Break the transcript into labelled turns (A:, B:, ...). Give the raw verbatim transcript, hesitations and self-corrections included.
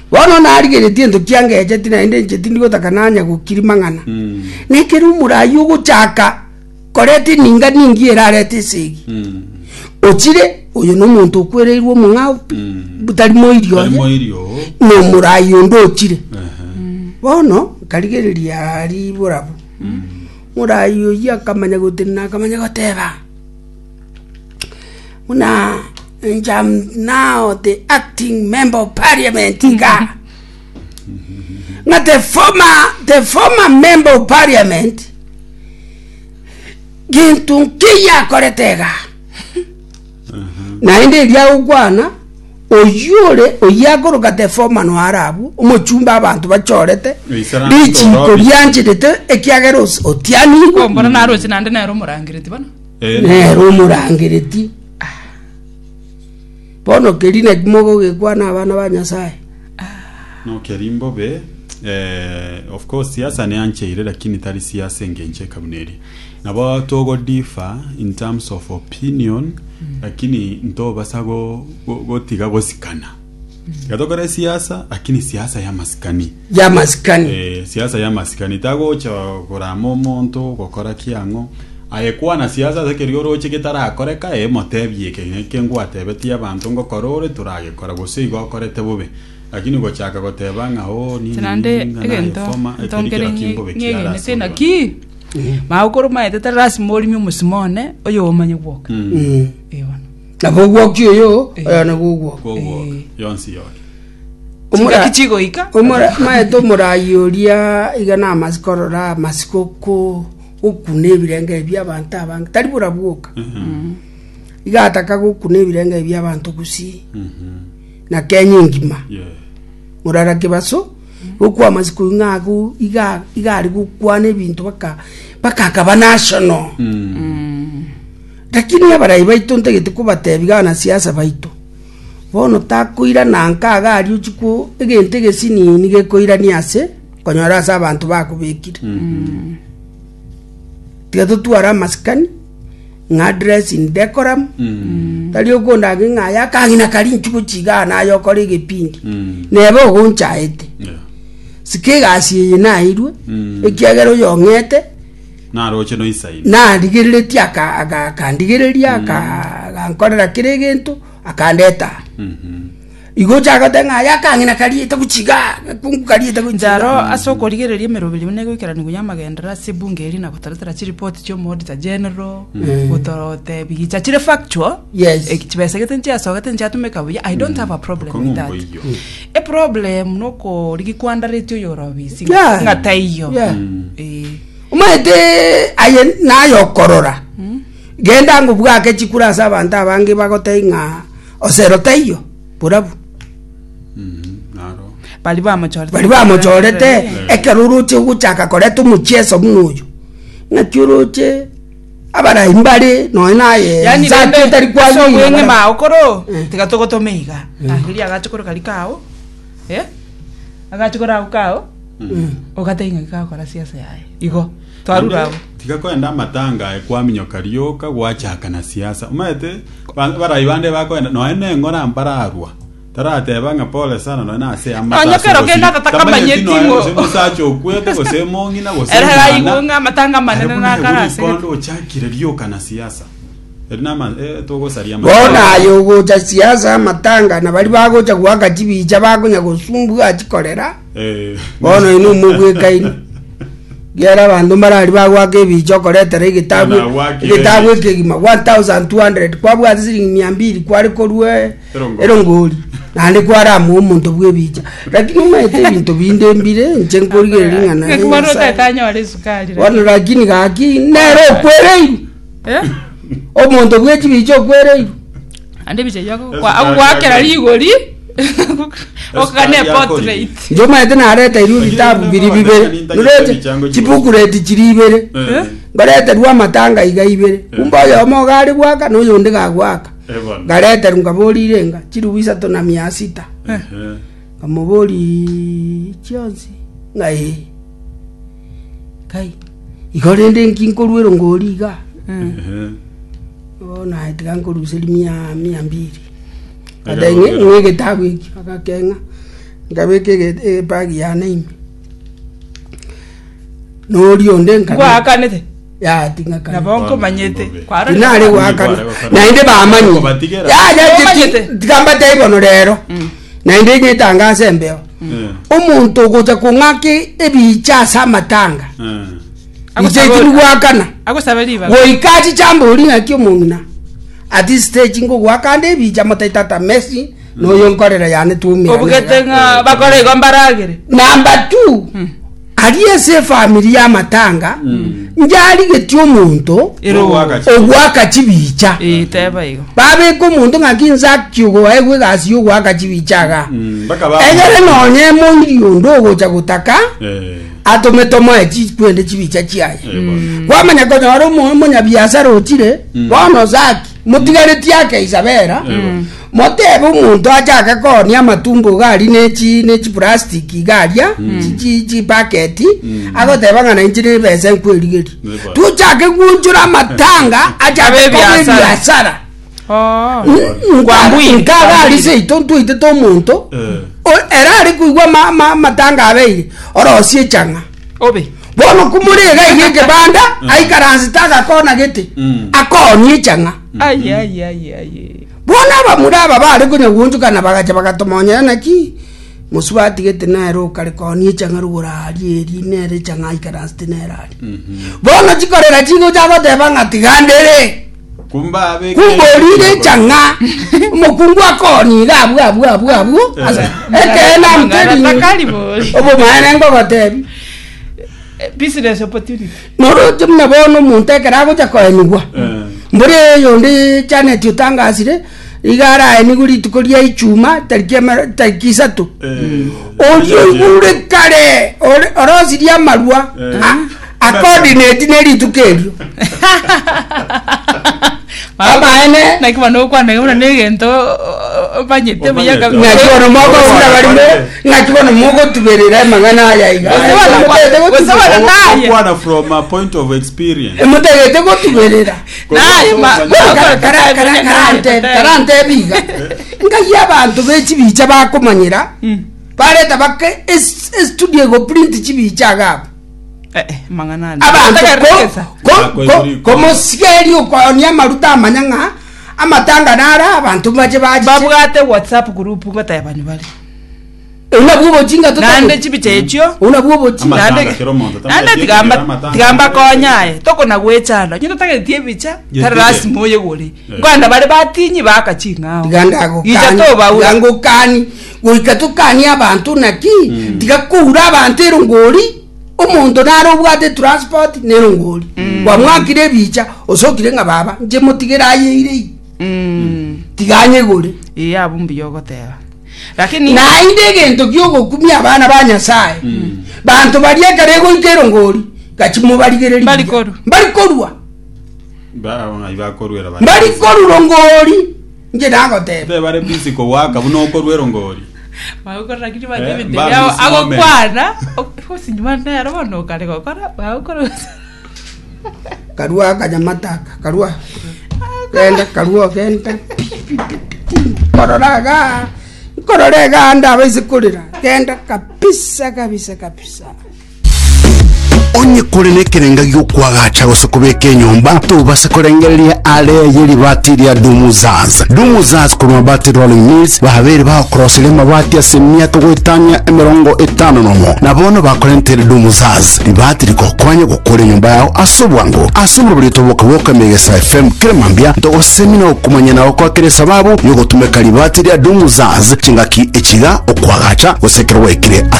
A: Bono narigeretie ntu kiangeje tina inde njeti ndigotakananya gukirimangana mm. nekeru murayu guchaka koreti ninga ningi erarete sigi mm. ochire uyu no muntu kwereirwo mungao mm. butari moirio no murayu ndo ochire uh -huh. mm. bono karigereria ari burabu mm. murayu ya kamanya gutina kamanya goteba una I'm now the acting member of parliament ga na the former the former member of parliament gintunkia koretega na inde dia ugwana oyure oyagoroka the former no arabu umuchumba abantu bachorete bichi ko byanjirete ekiageros otiani
B: ko mbona naro sinande na rumurangiriti bana
A: ne rumurangiriti bono kerina mogo gekwana abana ba Nyasaye
C: no kerimbo be eh of course siasa ne ancheire lakini tari siasa ngenche kabuneri nabo togo differ in terms of opinion mm. lakini ndo basago gotiga gosikana mm. gatokore siasa lakini siasa ya maskani
A: ya maskani
C: eh siasa ya maskani tago cha koramo monto gokora kiango ayekwa na siasa zekerio roche getara koreka e motebye ke ngwatebeti abantu ngo korore turage kora gosigo korete bube lakini go chaka goteba nga o ni
B: nande egento tongere ngene tena ki ma ukoro maete taras mori mi musimone oyo omanye gwoka
A: mm ewana nabo gwokyo yo ayana gwo
C: yonsi yoke
B: umura kichigo ika
A: umura maeto murayoria igana maskorora masikoko ukune birenge by'abantu abanga tari burabuka mhm igataka gukune birenge by'abantu gusi mhm na Kenya ngima yeah murara kibaso ukwa masiko ngagu iga igari gukwane bintu baka baka kaba national mhm lakini abarayi baito ntegete kubate bigana siasa baito bono takuira nanka gari uchuko egente gesini nige koira ni ase konyara sa abantu bakubekira mhm tiato tuara maskani nga dress in decorum mm. tali ogonda nga ya kangina kali nchuko chigana yo kolege pindi mm. nebo gonchaete yeah. sikega asiye na irwe mm. ekiagero yo ngete
C: na roche no isai
A: na digireti aka aka kandigireria aka ankorera kiregento akandeta mhm mm igo chaga tenga ya kangina kali etakuchiga kungu kali etakunjaro
B: asoko rigereria merobiri nego ikarani gunyamagendera sibungeri na gutaratara chi report cyo auditor general gutorote bigicha chire factual
A: yes
B: ekibese getenchi asoga tenchi atumeka buya I don't have a problem with that a problem noko rigikwanda retio yorobisi ngata iyo eh
A: umete aye nayo korora genda ngubwa ke chikura sabanta abange bagotenga osero tayo burabu
B: bali ba machorete
A: bali ba machorete ekeruruche guchaka koreto mucheso munuyo nachuruche abara imbare no naye
B: yani zati tari kwa so wenge ma okoro tigatogoto meiga ahiri agachukuru kalikao eh agachukura ukao ogatenga ka kora siasa yae igo twarurabo
C: tigakwenda matanga ekwaminyo karioka gwachaka na siasa umete bara ibande bakwenda no ene ngora mpararwa tarate banga pole sana no na se amata
B: anya kero kenda tataka manyetimo
C: semusacho kwete go semongi na go se
B: era igunga matanga manene na karase
C: kondo chakire rioka na siasa erinama eh togo saria
A: bona yo go cha siasa matanga na bali bago cha gwaka tibija bago nya go sumbu achikorera eh bona inu mugwe kaini gera bandu marari bagwa ke bijo korete re gitabu gitabu kigima one thousand two hundred kwa bwa ziri mia mbili kwari korwe erongori nandi kwara mu muntu bwe bija lakini maite bintu binde mbire nje nkorigere ngana
B: kwaro tatanya wale sukali
A: wana lakini gaki nero kwerei eh o muntu bwe bijo kwerei
B: ande bije yako kwa agwakera rigori okane portrait
A: njo maite na areta iru bitabu biri bibere nurete chipukureti chiribere gareta rwa matanga igaibere kumba yo mo gari gwaka no yonde gagwaka gareta ngabori renga chirubisa to na mia sita kamobori chionzi ngai kai igorende nkinkorwero ngoriga ona itigankoruseri mia mia mbili adenge ngege tabu iki akakenga ngabeke e bagi ya name no rionde ngaka
B: kwa akanete
A: ya tinga kana
B: nabonko manyete kwara
A: nare wakana na inde ba manyi ya ya tigamba taibono rero na inde ngitangaze mbeo umuntu goja kungaki ebicha samatanga Ije wakana
B: agusabeliba
A: goikachi chamburi ngakyo mungna at this stage ngo wakande bicha mataitata Messi no yonkorera yane tumi
B: obugetenga bakore gombaragire
A: number two aliye se familia ya matanga njali getyo muntu ogwaka chibicha
B: eh teba igo
A: babe ko muntu ngakinza kyugo aigwe gasi yo gwaka chibichaga egere nonye mungi yondo gocha gutaka eh atometomo echi kwende chibicha chiaye kwamanya ko noro mu munya biashara otire bono zaki mutigareti yake Isabera motebo muntu ajaga ko ni amatumbo gari nechi nechi plastic garia chi chi packet agoteba ngana injire bese kwirigeri tuchake kunjura matanga ajabe biashara
B: oh
A: ngwambui ngagari se tontu ite to muntu o era ari kuigwa matanga abeire orosie changa
B: obe
A: bono kumurega igeke banda aikaransi taga kona gete akoni changa
B: ay ay ay ay
A: bona bamuraba bari kunya gunjukana bagacha bagatomonya naki musubati gete naero kare koni changa rugurari eri nere changa aikaransi nerari bono chikorera chingo chago teba ngatigandere
C: kumba abe
A: kumborire changa mukungu akoni gabu gabu gabu gabu eke na mteri
B: takalibori
A: obo maana ngo batebi
B: business opportunity
A: noro jumna bono muntekera go chakoenigwa mbure yondi chane tutangasire igara eniguri tukoria ichuma tarikema tarikisatu oyo ngure kare orosiria marua accordinate neri tukerio
B: baba ene na kiba no kwa na negento banyete biyaga
A: ngakibona mogo ura barime ngakibona mogo tuberera magana aya iga
C: wasabana naye kwa from a point of experience
A: mutegete go tuberera
B: naye
A: kara kara kara karante karante biga ngaya abantu bechi bicha bakomanyira bare tabake studio go print chibicha gabo
B: eh manganani
A: abantu ko como sigeri uko nya maruta amanyanga amatanga nara abantu baje baje
B: babugate WhatsApp group ngota abantu bali
A: una bubo jinga to
B: nande chibiche echo
A: una bubo jinga
B: nande nande tigamba tigamba konyaye toko na gwechana nyito tagetie bicha tarasi moye gori kwanda bali batinyi bakachinga
A: tiganda go
B: ija to baura
A: ngo kani goikatukani abantu naki tigakura abantu erongori umuntu naro bwate transport nerongori wamwakire bicha osokire nga baba nje mutigeraye ire
B: mm
A: tiganye gore
B: iya abumbi yogotera lakini
A: na indege ndogyogo kumya abana banyasaye bantu bariye karego ikerongori gachimu barigereri
B: barikoru
A: barikorwa
C: ba ibakorwera
A: bari barikoru rongori nje nagotera
C: be bare busy ko waka buno korwerongori
B: Baukora kiti bate bite yao ago kwana okosi nyumana yaro bono kare gokora baukora
A: karua kajamataka karua kenda karua kenda kororaga kororega anda bisikurira kenda kapisa kabisa kabisa
D: onye kore nekerenga gyo kwagacha gusukubeke nyumba tubase korengeria ale yeri batiria dumuzaz dumuzaz kuma bati rolling mills bahabere ba crossile mabati asemia tugwitanya emerongo etano nomo nabono bakorentere dumuzaz libatiri kokwanye gukore nyumba yao asubwango asubwo burito bokoboka megesa F M kremambia ndo semina okumanya nawo kwa kire sababu yo gutumeka libatiria dumuzaz chingaki echiga okwagacha gusekerwa ikire